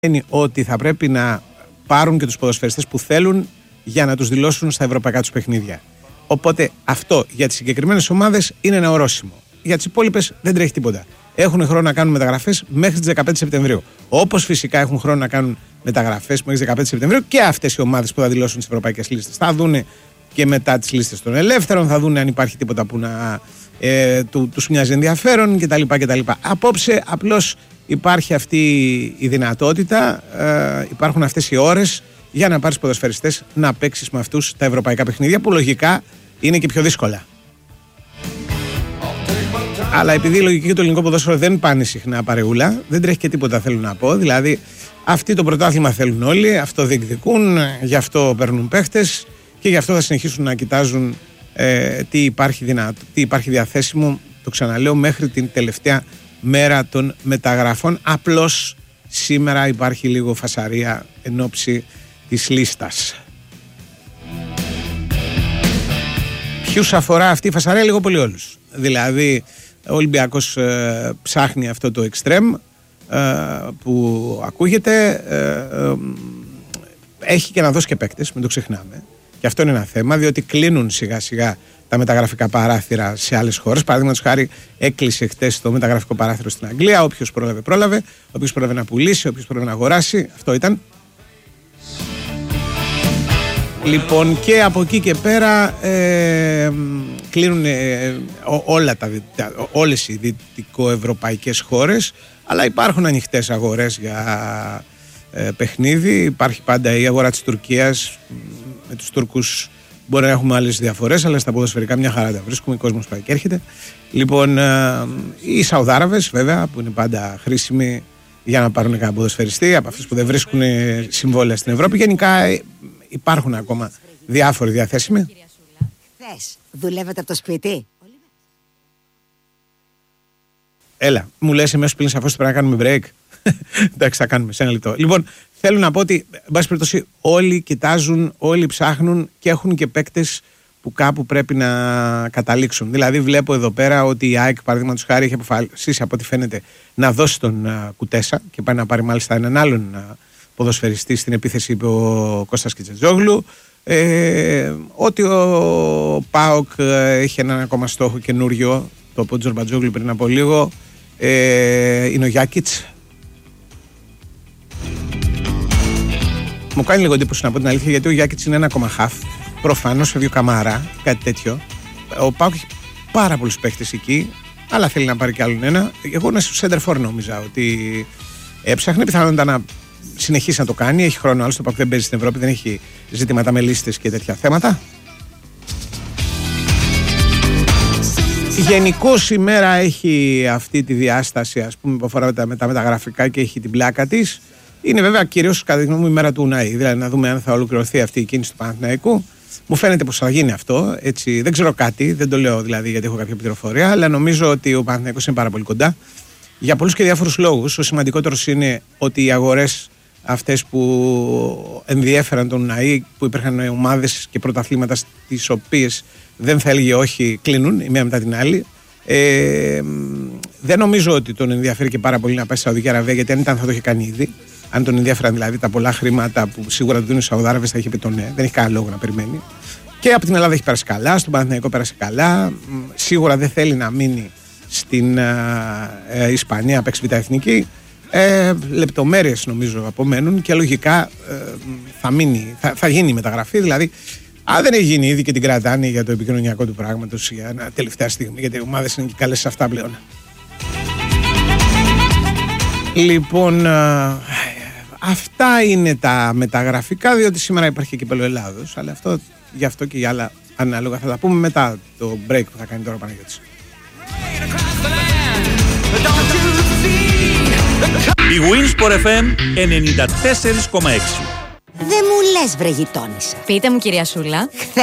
σημαίνει ότι θα πρέπει να πάρουν και τους ποδοσφαιριστές που θέλουν για να τους δηλώσουν στα ευρωπαϊκά τους παιχνίδια. Οπότε αυτό για τις συγκεκριμένες ομάδες είναι ένα ορόσημο. Για τις υπόλοιπες δεν τρέχει τίποτα. Έχουν χρόνο να κάνουν μεταγραφές μέχρι τις 15 Σεπτεμβρίου. Όπως φυσικά έχουν χρόνο να κάνουν μεταγραφές μέχρι τις 15 Σεπτεμβρίου και αυτές οι ομάδες που θα δηλώσουν τις ευρωπαϊκές λίστες. Θα δουν και μετά τις λίστες των ελεύθερων, θα δουν αν υπάρχει τίποτα που να τους μοιάζει ενδιαφέρον κτλ. Απόψε απλώς υπάρχει αυτή η δυνατότητα, υπάρχουν αυτές οι ώρες για να πάρεις ποδοσφαιριστές να παίξεις με αυτούς τα ευρωπαϊκά παιχνίδια που λογικά είναι και πιο δύσκολα. Αλλά επειδή η λογική και το ελληνικό ποδόσφαιρο δεν πάνε συχνά παρεούλα, δεν τρέχει και τίποτα, θέλω να πω. Δηλαδή, αυτοί το πρωτάθλημα θέλουν όλοι, αυτό διεκδικούν, γι' αυτό παίρνουν παίχτες και γι' αυτό θα συνεχίσουν να κοιτάζουν τι υπάρχει διαθέσιμο, το ξαναλέω, μέχρι την τελευταία μέρα των μεταγραφών. Απλώς σήμερα υπάρχει λίγο φασαρία εν ώψη της λίστας. Ποιους αφορά αυτή η φασαρία? Λίγο πολύ όλους. Δηλαδή, ο Ολυμπιακός ψάχνει αυτό το εξτρέμ που ακούγεται, έχει και να δώσει και παίκτες, μην το ξεχνάμε. Και αυτό είναι ένα θέμα, διότι κλείνουν σιγά σιγά τα μεταγραφικά παράθυρα σε άλλες χώρες. Παραδείγματος χάρη, έκλεισε χτες το μεταγραφικό παράθυρο στην Αγγλία. Όποιος πρόλαβε. Όποιος πρόλαβε να πουλήσει, όποιος πρόλαβε να αγοράσει. Αυτό ήταν. Λοιπόν, και από εκεί και πέρα κλείνουν όλες οι δυτικοευρωπαϊκές χώρες, αλλά υπάρχουν ανοιχτές αγορές για παιχνίδι. Υπάρχει πάντα η αγορά της Τουρκίας. Με τους Τούρκους μπορεί να έχουμε άλλες διαφορές, αλλά στα ποδοσφαιρικά μια χαρά τα βρίσκουμε. Ο κόσμος πάει και έρχεται. Λοιπόν, οι Σαουδάραβες βέβαια, που είναι πάντα χρήσιμοι για να πάρουν κανένα ποδοσφαιριστή, από αυτούς που δεν βρίσκουν συμβόλαια στην Ευρώπη. Γενικά υπάρχουν ακόμα διάφοροι διαθέσιμοι. Χθες δουλεύετε από το σπίτι? Έλα, μου λες εμέσως πλήν σαφώς πρέπει να κάνουμε break. Εντάξει, θα κάνουμε σε ένα λεπτό. Λοιπόν, θέλω να πω ότι, εν πάση περιπτώσει, όλοι κοιτάζουν, όλοι ψάχνουν και έχουν και παίκτες που κάπου πρέπει να καταλήξουν. Δηλαδή, βλέπω εδώ πέρα ότι η ΑΕΚ, παραδείγματος χάρη, έχει αποφασίσει από ό,τι φαίνεται να δώσει τον Κουτέσα και πάει να πάρει μάλιστα έναν άλλον ποδοσφαιριστή στην επίθεση, είπε ο Κώστας Κιτζετζόγλου. Ότι ο ΠΑΟΚ έχει έναν ακόμα στόχο καινούριο, το είπε ο Τζορμπατζόγλου πριν από λίγο, είναι ο Γιάκιτς. Μου κάνει λίγο εντύπωση, να πω την αλήθεια, γιατί ο Γιάκιτς είναι ένα ακόμα χαφ. Προφανώς φεύγει ο Καμαρά, κάτι τέτοιο. Ο ΠΑΟΚ έχει πάρα πολλούς παίχτες εκεί, αλλά θέλει να πάρει κι άλλον ένα. Εγώ είναι στο Σέντερφορ νόμιζα ότι έψαχνε, πιθανότητα να συνεχίσει να το κάνει. Έχει χρόνο άλλο, το ΠΑΟΚ δεν παίζει στην Ευρώπη, δεν έχει ζητήματα με λίστες και τέτοια θέματα. Γενικώς η μέρα έχει αυτή τη διάσταση, ας πούμε, που αφορά με τα μεταγραφικά και έχει την πλάκα της. Είναι βέβαια κυρίως, κατά τη γνώμη μου, η μέρα του Ουνάη. Δηλαδή να δούμε αν θα ολοκληρωθεί αυτή η κίνηση του Παναθηναϊκού. Μου φαίνεται πως θα γίνει αυτό. Έτσι, δεν ξέρω κάτι, δεν το λέω δηλαδή γιατί έχω κάποια πληροφορία, αλλά νομίζω ότι ο Παναθηναϊκός είναι πάρα πολύ κοντά. Για πολλούς και διάφορους λόγους. Ο σημαντικότερος είναι ότι οι αγορές αυτές που ενδιέφεραν τον Ουνάη, που υπήρχαν ομάδες και πρωταθλήματα στις οποίες δεν θα έλεγε όχι, κλείνουν η μία μετά την άλλη. Δεν νομίζω ότι τον ενδιαφέρει και πάρα πολύ να πάει στη Σαουδική Αραβία, γιατί αν ήταν θα το είχε κάνει ήδη. Αν τον ενδιαφέραν δηλαδή τα πολλά χρήματα που σίγουρα του δίνουν οι Σαουδάραβες, θα είχε πει το ναι. Δεν έχει κανένα λόγο να περιμένει. Και από την Ελλάδα έχει περάσει καλά, στον Παναθηναϊκό πέρασε καλά. Σίγουρα δεν θέλει να μείνει στην Ισπανία να παίξει β' εθνική. Λεπτομέρειες νομίζω απομένουν και λογικά θα γίνει η μεταγραφή. Δηλαδή, αν δεν έχει γίνει ήδη και την κρατάνε για το επικοινωνιακό του πράγματος για ένα τελευταία στιγμή, γιατί οι ομάδες είναι και καλές σε αυτά πλέον. Λοιπόν, αυτά είναι τα μεταγραφικά, διότι σήμερα υπάρχει και κύπελλο Ελλάδος, αλλά γι' αυτό και για άλλα ανάλογα θα τα πούμε μετά το break που θα κάνει τώρα ο Παναγιώτης. Η Winsport FM 94,6. Δεν μου λες, βρε γειτόνισσα. Πείτε μου, κυρία Σούλα. Χθες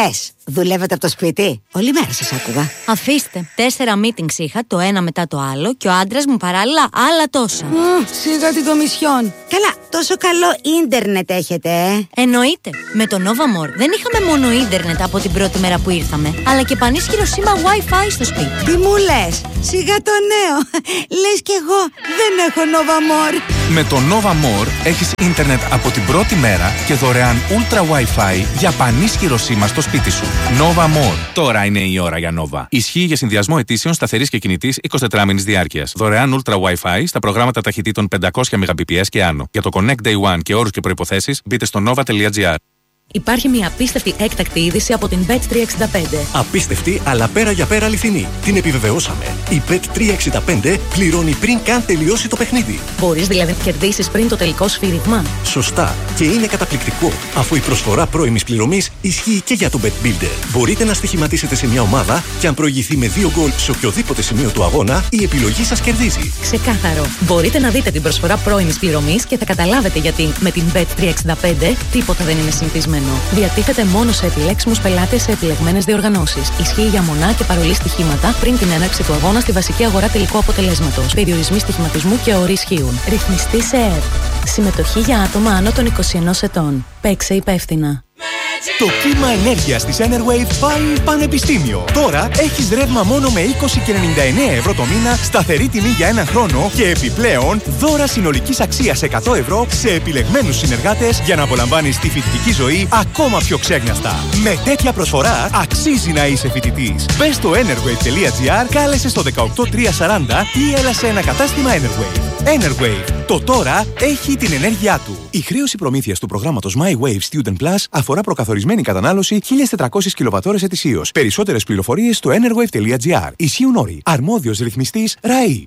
δουλεύετε από το σπίτι? Όλη μέρα σας άκουγα. Αφήστε. 4 meetings είχα, το ένα μετά το άλλο, και ο άντρας μου παράλληλα άλλα τόσα. Σιγά την Κομισιόν. Καλά, τόσο καλό ίντερνετ έχετε, Εννοείται. Με το Nova More δεν είχαμε μόνο ίντερνετ από την πρώτη μέρα που ήρθαμε, αλλά και πανίσχυρο σήμα Wi-Fi στο σπίτι. Τι μου λες? Σιγά το νέο. Λες κι εγώ δεν έχω Nova More. Με το Nova More έχεις ίντερνετ από την πρώτη μέρα και δωρεάν Ultra Wi-Fi για πανίσχυρο σήμα στο σπίτι σου. Nova More. Τώρα είναι η ώρα για Nova. Ισχύει για συνδυασμό αιτήσεων σταθερής και κινητής 24 μήνης διάρκειας. Δωρεάν Ultra Wi-Fi στα προγράμματα ταχυτήτων 500 Mbps και άνω. Για το Connect Day One και όρους και προϋποθέσεις μπείτε στο nova.gr. Υπάρχει μια απίστευτη έκτακτη είδηση από την Bet365. Απίστευτη, αλλά πέρα για πέρα αληθινή. Την επιβεβαιώσαμε. Η Bet365 πληρώνει πριν καν τελειώσει το παιχνίδι. Μπορείς δηλαδή να κερδίσεις πριν το τελικό σφύριγμα. Σωστά. Και είναι καταπληκτικό, αφού η προσφορά πρώιμης πληρωμής ισχύει και για το Bet Builder. Μπορείτε να στοιχηματίσετε σε μια ομάδα και αν προηγηθεί με 2 γκολ σε οποιοδήποτε σημείο του αγώνα, η επιλογή σας κερδίζει. Ξεκάθαρο. Μπορείτε να δείτε την προσφορά πρώιμης πληρωμής και θα καταλάβετε γιατί με την Bet365 τίποτα δεν είναι συνηθισμένο. Διατίθεται μόνο σε επιλέξιμους πελάτες σε επιλεγμένες διοργανώσεις. Ισχύει για μονά και παρολί στοιχήματα πριν την έναρξη του αγώνα στη βασική αγορά τελικού αποτελέσματος. Περιορισμοί στοιχηματισμού και όροι ισχύουν. Ρυθμιστή σε ΕΡΤ. Συμμετοχή για άτομα άνω των 21 ετών. Παίξε υπεύθυνα. Το κύμα ενέργειας της Enerwave πάει πανεπιστήμιο. Τώρα έχεις ρεύμα μόνο με 20 και 99 ευρώ το μήνα, σταθερή τιμή για ένα χρόνο και επιπλέον δώρα συνολικής αξίας 100 ευρώ σε επιλεγμένους συνεργάτες για να απολαμβάνεις τη φοιτητική ζωή ακόμα πιο ξέγνιαστα. Με τέτοια προσφορά αξίζει να είσαι φοιτητής. Μπες στο enerwave.gr, κάλεσε στο 18340 ή έλα σε ένα κατάστημα Enerwave. Enerwave. Το τώρα έχει την ενέργειά του. Η χρέωση προμήθειας του προγράμματος My Wave Student Plus αφορά προκαθορισμένη κατανάλωση 1.400 κιλοβατώρες ετησίως. Περισσότερες πληροφορίες στο enerwave.gr. Ισχύουν όροι. Αρμόδιος ρυθμιστής ΡΑΗ.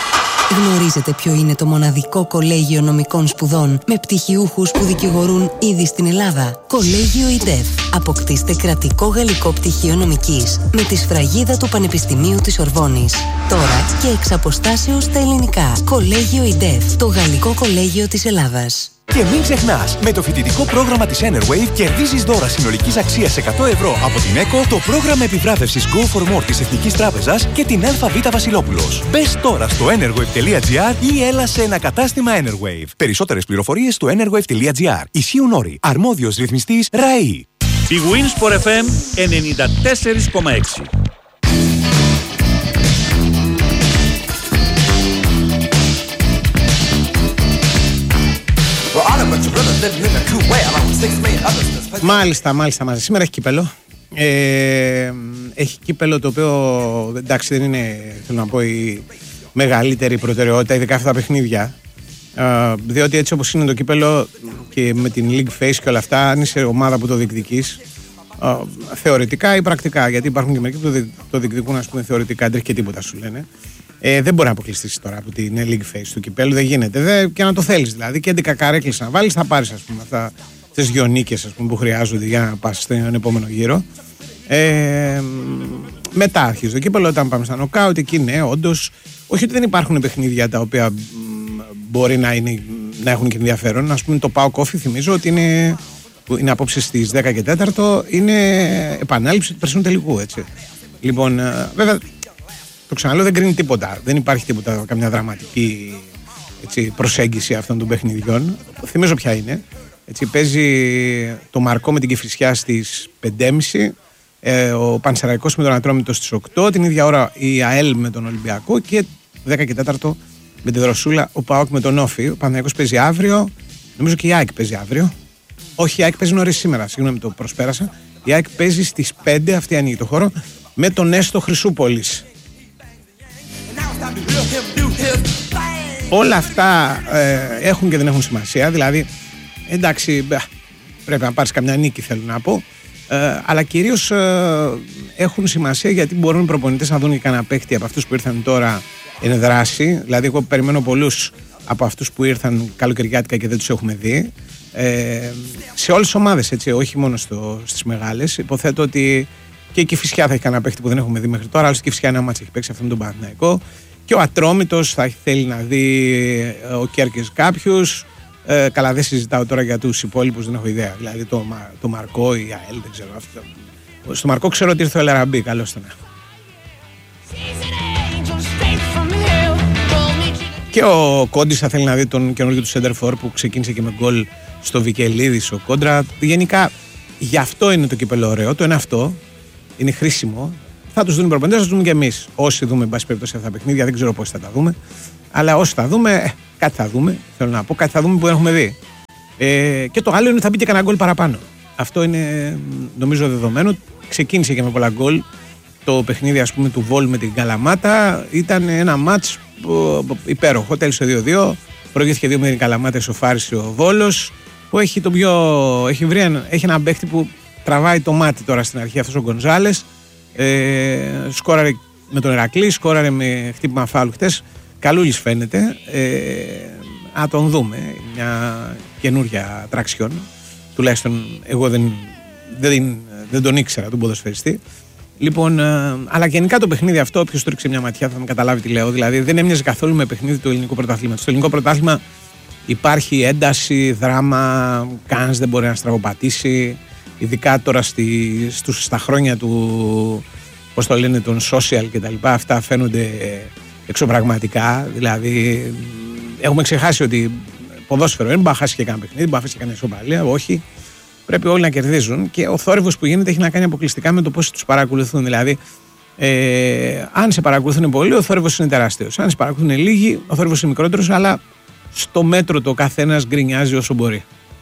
Γνωρίζετε ποιο είναι το μοναδικό κολέγιο νομικών σπουδών με πτυχιούχους που δικηγορούν ήδη στην Ελλάδα? Κολέγιο ΙΝΤΕΦ. Αποκτήστε κρατικό γαλλικό πτυχίο νομικής με τη σφραγίδα του Πανεπιστημίου της Ορβόνης. Τώρα και εξ αποστάσεως στα ελληνικά. Κολέγιο ΙΝΤΕΦ. Το γαλλικό κολέγιο της Ελλάδας. Και μην ξεχνάς, με το φοιτητικό πρόγραμμα της Enerwave κερδίζεις δώρα συνολικής αξίας 100 ευρώ από την ΕΚΟ, το πρόγραμμα επιβράβευσης Go for More της Εθνικής Τράπεζας και την ΑΒ Βασιλόπουλος. Μπες τώρα στο enerwave.gr ή έλα σε ένα κατάστημα Enerwave. Περισσότερες πληροφορίες στο enerwave.gr. Ισχύουν όροι. Αρμόδιος ρυθμιστής ΡΑΗ. Η Winsport FM 94,6. Μάλιστα. Σήμερα έχει κύπελο. Έχει κύπελο το οποίο εντάξει δεν είναι, θέλω να πω, η μεγαλύτερη προτεραιότητα, ειδικά αυτά τα παιχνίδια. Διότι έτσι όπως είναι το κύπελο και με την League Phase και όλα αυτά, αν είσαι ομάδα που το διεκδικείς, θεωρητικά ή πρακτικά, γιατί υπάρχουν και μερικοί που το διεκδικούν, ας πούμε, θεωρητικά, δεν τρέχει και τίποτα, σου λένε. Δεν μπορεί να αποκλειστείς τώρα από την League Phase του κυπέλου, δεν γίνεται. Και να το θέλεις δηλαδή. Και 11 καρέκλες να βάλεις, θα πάρεις, ας πούμε, αυτά τις 2 νίκες, ας πούμε, που χρειάζονται για να πας στον επόμενο γύρο. Μετά αρχίζει το κύπελο, όταν πάμε στα νοκάουτ, εκεί ναι, όντως. Όχι ότι δεν υπάρχουν παιχνίδια τα οποία μπορεί να έχουν και ενδιαφέρον. Ας πούμε, το ΠΑΟΚ Όφι, θυμίζω ότι είναι απόψε στις 10 και 4, είναι επανάληψη του περσινού τελικού, έτσι. Λοιπόν, βέβαια. Το ξαναλέω, δεν κρίνει τίποτα. Δεν υπάρχει τίποτα, καμιά δραματική, έτσι, προσέγγιση αυτών των παιχνιδιών. Θυμίζω ποια είναι. Έτσι, παίζει το Μαρκό με την Κηφισιά στις 5.30, ο Πανσεραϊκός με τον Ατρόμητο στις 8, την ίδια ώρα η ΑΕΛ με τον Ολυμπιακό και 10 και 4 με τη Δροσούλα ο ΠΑΟΚ με τον Όφι. Ο Παναθηναϊκός παίζει αύριο, νομίζω και η ΑΕΚ παίζει αύριο. Όχι, η ΑΕΚ παίζει νωρίς σήμερα, συγγνώμη, το προσπέρασα. Η ΑΕΚ παίζει στις 5, αυτή ανοίγει το χώρο, με τον Έστω Χρυσούπολης. Όλα αυτά έχουν και δεν έχουν σημασία. Δηλαδή, εντάξει, πρέπει να πάρεις καμιά νίκη, θέλω να πω. Αλλά κυρίως έχουν σημασία γιατί μπορούν οι προπονητές να δουν και κανένα παίχτη από αυτούς που ήρθαν τώρα εν δράση. Δηλαδή, εγώ περιμένω πολλούς από αυτούς που ήρθαν καλοκαιριάτικα και δεν τους έχουμε δει. Σε όλες τις ομάδες, έτσι, όχι μόνο στις μεγάλες. Υποθέτω ότι και η Κηφισιά θα έχει κανένα παίχτη που δεν έχουμε δει μέχρι τώρα. Άλλωστε, η Κηφισιά ένα μάτς έχει παίξει αυτόν τον Παναθηναϊκό. Και ο Ατρόμητος θα θέλει να δει ο Κέρκες κάποιους. Καλά, δεν συζητάω τώρα για τους υπόλοιπους, δεν έχω ιδέα. Δηλαδή το Μαρκό, η ΑΕΛ, δεν ξέρω. Στο Μαρκό ξέρω ότι ήρθε ο Ελαραμπή, καλώς τον. Και ο Κόντις θα θέλει να δει τον καινούργιο του Σέντερφορ που ξεκίνησε και με γκολ στο Βικελίδης ο Κόντρα. Γενικά γι' αυτό είναι το κύπελλο ωραίο. Το είναι αυτό. Είναι χρήσιμο. Θα τους δουν οι προπονητές, θα τους δούμε και εμείς. Όσοι δούμε, εν πάση περιπτώσει, αυτά τα παιχνίδια, δεν ξέρω πώς θα τα δούμε. Αλλά όσοι θα δούμε, κάτι θα δούμε. Θέλω να πω, κάτι θα δούμε που δεν έχουμε δει. Και το άλλο είναι ότι θα μπει και κανένα γκολ παραπάνω. Αυτό είναι νομίζω δεδομένο. Ξεκίνησε και με πολλά γκολ. Το παιχνίδι, ας πούμε, του Βόλ με την Καλαμάτα ήταν ένα μάτς υπέροχο. Τέλειωσε 2-2. Προηγήθηκε 2 με την Καλαμάτα, ισοφάρισε ο Βόλος. Που έχει έχει ένα παίχτη που τραβάει το μάτι τώρα στην αρχή, αυτός ο Γκονζάλες. Σκόραρε με τον Ηρακλή, σκόραρε με χτύπημα φάουλ χτες. Καλούλης φαίνεται. Να τον δούμε. Μια καινούρια τραξιόν. Τουλάχιστον εγώ δεν τον ήξερα τον ποδοσφαιριστή. Λοιπόν, αλλά γενικά το παιχνίδι αυτό, όποιος του ρίξει μια ματιά θα με καταλάβει τι λέω. Δηλαδή δεν έμοιαζε καθόλου με παιχνίδι του ελληνικού πρωταθλήματος. Στο ελληνικό πρωτάθλημα υπάρχει ένταση, δράμα, κανένας δεν μπορεί να στραγωπατήσει. Ειδικά τώρα στα χρόνια του, πώς το λένε, των social κτλ. Αυτά φαίνονται εξωπραγματικά. Δηλαδή έχουμε ξεχάσει ότι ποδόσφαιρο δεν μπορεί να χάσει και κανένα παιχνίδι, δεν μπορεί να χάσει και κανένα ισοπαλία. Όχι. Πρέπει όλοι να κερδίζουν και ο θόρυβος που γίνεται έχει να κάνει αποκλειστικά με το πώς τους παρακολουθούν. Δηλαδή, αν σε παρακολουθούν πολύ, ο θόρυβος είναι τεράστιος. Αν σε παρακολουθούν λίγοι, ο θόρυβος είναι μικρότερος, αλλά στο μέτρο το καθένας γκρινιάζει όσο μπορεί.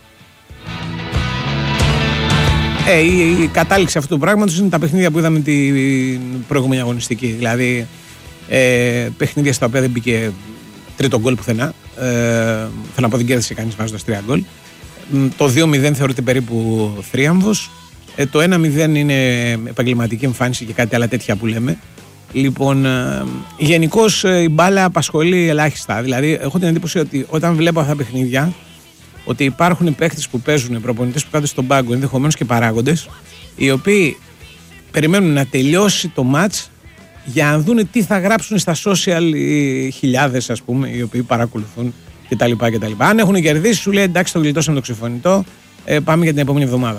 Η κατάληξη αυτού του πράγματος είναι τα παιχνίδια που είδαμε την προηγούμενη αγωνιστική. Δηλαδή, παιχνίδια στα οποία δεν μπήκε τρίτο γκολ πουθενά. Θέλω να πω, δεν κέρδισε κανείς βάζοντας 3 γκολ. Το 2-0 θεωρείται περίπου θρίαμβος. Το 1-0 είναι επαγγελματική εμφάνιση και κάτι άλλα τέτοια που λέμε. Λοιπόν, γενικώς η μπάλα απασχολεί ελάχιστα. Δηλαδή, έχω την εντύπωση ότι όταν βλέπω αυτά τα παιχνίδια, ότι υπάρχουν παίκτες που παίζουν, προπονητές που κάτω στον πάγκο, ενδεχομένως και παράγοντες, οι οποίοι περιμένουν να τελειώσει το μάτς για να δουν τι θα γράψουν στα social οι χιλιάδες, ας πούμε, οι οποίοι παρακολουθούν κτλ. Αν έχουν κερδίσει, σου λέει εντάξει, το γλιτώσαμε το ξεφωνητό, πάμε για την επόμενη εβδομάδα.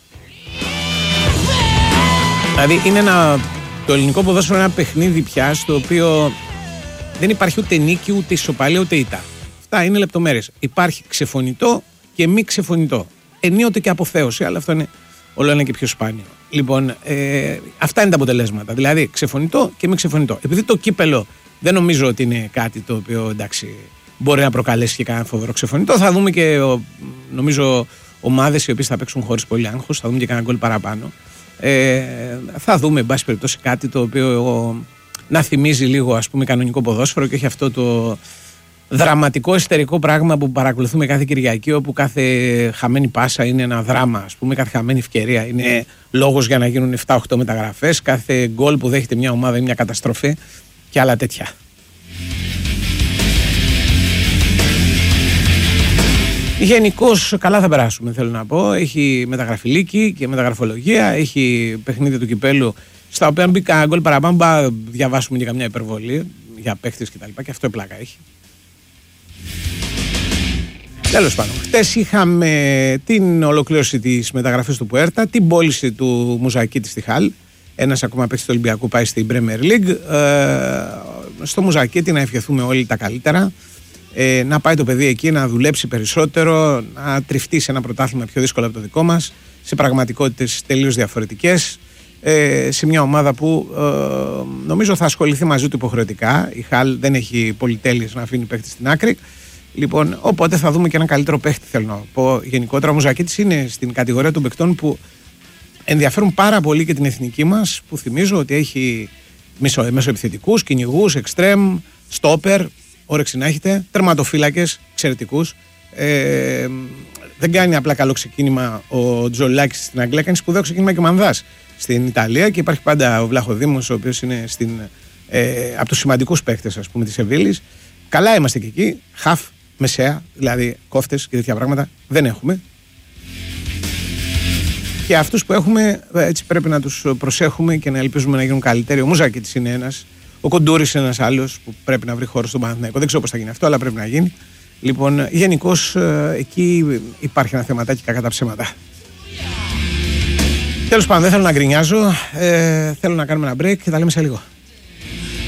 Δηλαδή είναι το ελληνικό ποδόσφαιρο είναι ένα παιχνίδι πια στο οποίο δεν υπάρχει ούτε νίκη, ούτε ισοπαλία, ούτε ήττα. Αυτά είναι λεπτομέρειες. Υπάρχει ξεφωνητό και μη ξεφωνητό. Ενίοτε και αποθέωση, αλλά αυτό είναι όλο ένα και πιο σπάνιο. Λοιπόν, αυτά είναι τα αποτελέσματα. Δηλαδή ξεφωνητό και μη ξεφωνητό. Επειδή το κύπελο δεν νομίζω ότι είναι κάτι το οποίο εντάξει μπορεί να προκαλέσει και κανένα φοβερό ξεφωνητό. Θα δούμε και νομίζω ομάδες οι οποίες θα παίξουν χωρίς πολύ άγχος, θα δούμε και κανένα γκολ παραπάνω. Θα δούμε, εν πάση περιπτώσει, κάτι το οποίο να θυμίζει λίγο, ας πούμε, κανονικό ποδόσφαιρο και όχι αυτό το δραματικό εσωτερικό πράγμα που παρακολουθούμε κάθε Κυριακή, όπου κάθε χαμένη πάσα είναι ένα δράμα, ας πούμε, κάθε χαμένη ευκαιρία είναι λόγος για να γίνουν 7-8 μεταγραφές, κάθε γκολ που δέχεται μια ομάδα είναι μια καταστροφή και άλλα τέτοια. Γενικώς καλά θα περάσουμε, θέλω να πω. Έχει μεταγραφηλίκη και μεταγραφολογία, έχει παιχνίδια του κυπέλου στα οποία αν μπει κανένα γκολ παραπάνω θα διαβάσουμε και καμιά υπερβολή για παίχτες κτλ. Και αυτό πλάκα έχει. Τέλος πάντων, χτες είχαμε την ολοκλήρωση της μεταγραφής του Πουέρτα, την πώληση του Μουζακίτη στη Χαλ. Ένας ακόμα παίκτης του Ολυμπιακού πάει στην Premier League. Στο Μουζακίτη να ευχηθούμε όλοι τα καλύτερα. Να πάει το παιδί εκεί να δουλέψει περισσότερο, να τριφτεί σε ένα πρωτάθλημα πιο δύσκολο από το δικό μας, σε πραγματικότητες τελείως διαφορετικές, σε μια ομάδα που νομίζω θα ασχοληθεί μαζί του υποχρεωτικά. Η Χαλ δεν έχει πολυτέλειες να αφήνει παίχτη στην άκρη. Λοιπόν, οπότε θα δούμε και έναν καλύτερο παίχτη, θέλω να πω. Γενικότερα ο Μουζακίτης είναι στην κατηγορία των παικτών που ενδιαφέρουν πάρα πολύ και την εθνική μας, που θυμίζω ότι έχει μεσοεπιθετικούς, κυνηγούς, εξτρέμ, στόπερ, όρεξη να έχετε, τερματοφύλακες εξαιρετικούς. Δεν κάνει απλά καλό ξεκίνημα ο Τζολάκης στην Αγγλία, κάνει σπουδαίο ξεκίνημα και ο Μανδάς στην Ιταλία και υπάρχει πάντα ο Βλαχοδήμος, ο οποίος είναι από τους σημαντικούς παίκτες, ας πούμε, της Σεβίλης. Καλά είμαστε και εκεί, χαφ, μεσαία, δηλαδή κόφτες και τέτοια πράγματα δεν έχουμε. Και αυτούς που έχουμε έτσι πρέπει να τους προσέχουμε και να ελπίζουμε να γίνουν καλύτεροι. Ο Μουζάκητης είναι ένας, ο Κοντούρης είναι ένας άλλος που πρέπει να βρει χώρο στον Παναθηναϊκό. Δεν ξέρω πώς θα γίνει αυτό, αλλά πρέπει να γίνει. Λοιπόν, γενικώς εκεί υπάρχει ένα θεματάκι κακά τα ψέματα. Τέλος πάντων, δεν θέλω να γκρινιάζω. Θέλω να κάνουμε ένα break και τα λέμε σε λίγο.